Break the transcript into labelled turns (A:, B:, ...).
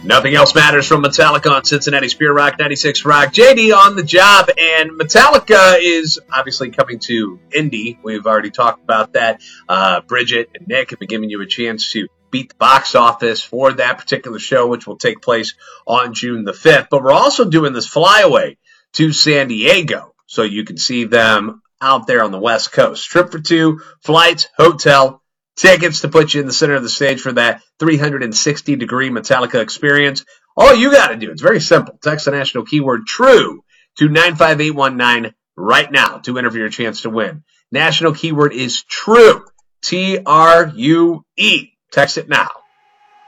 A: Nothing Else Matters from Metallica on Cincinnati Spirit Rock 96 Rock. JD on the job, and Metallica is obviously coming to Indy. We've already talked about that. Bridget and Nick have been giving you a chance to beat the box office for that particular show, which will take place on June the 5th. But we're also doing this flyaway to San Diego, so you can see them out there on the West Coast. Trip for two, flights, hotel, tickets to put you in the center of the stage for that 360-degree Metallica experience. All you got to do, it's very simple. Text the national keyword TRUE to 95819 right now to enter for your chance to win. National keyword is TRUE, TRUE. Text it now.